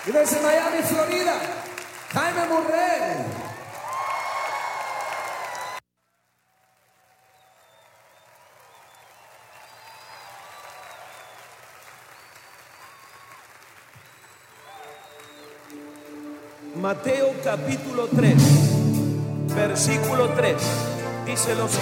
Y desde Miami, Florida, Jaime Murray. Mateo capítulo 3, versículo 3, dice lo siguiente.